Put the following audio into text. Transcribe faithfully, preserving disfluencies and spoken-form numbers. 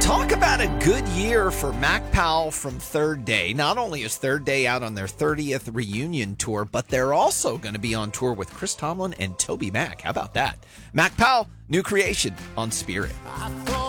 Talk about a good year for Mac Powell from Third Day. Not only is Third Day out on their thirtieth reunion tour, but they're also going to be on tour with Chris Tomlin and Toby Mac. How about that? Mac Powell, new creation on Spirit.